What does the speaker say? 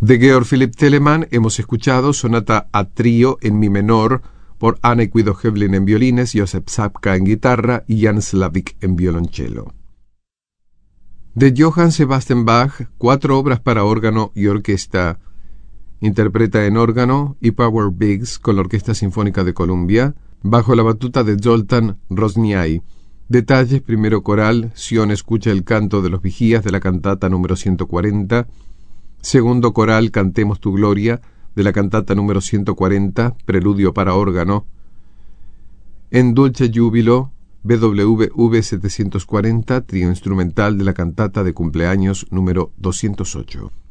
De Georg Philipp Telemann hemos escuchado Sonata a trío en mi menor por Anne Guido Hevlin en violines, Josef Sapka en guitarra y Jan Slavik en violonchelo. De Johann Sebastian Bach, 4 obras para órgano y orquesta. Interpreta en órgano y Power Biggs con la Orquesta Sinfónica de Columbia, bajo la batuta de Zoltán Roznyai. Detalles: primero coral, Sion escucha el canto de los vigías de la cantata número 140. Segundo coral, Cantemos tu gloria, de la cantata número 140, preludio para órgano. En Dulce Júbilo, BWV 740, trío instrumental de la cantata de cumpleaños número 208.